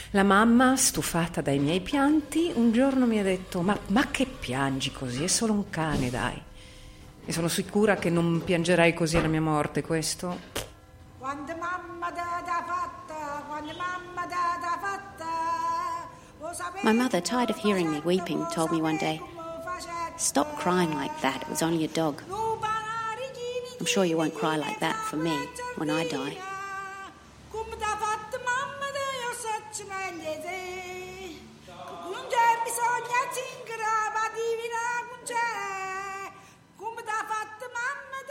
La mamma, stufata dai miei pianti, un giorno mi ha detto: ma che piangi così? È solo un cane, dai. E sono sicura che non piangerai così alla mia morte, questo? Quando mamma t'ha fatta, quando mamma t'ha fatta. My mother, tired of hearing me weeping, told me one day, "Stop crying like that, it was only a dog. I'm sure you won't cry like that for me when I die." Come t'ha fatto mamma, io so meglio te. Non c'è bisogno